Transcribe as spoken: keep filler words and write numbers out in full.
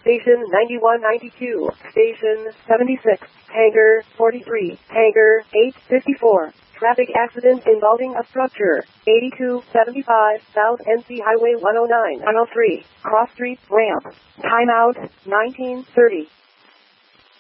Station ninety-one ninety-two, Station seventy-six, Hangar forty-three, Hangar eight fifty-four. Traffic accident involving a structure. eighty-two seventy-five South N C Highway one oh nine one oh three. Cross Street Ramp. Timeout nineteen thirty.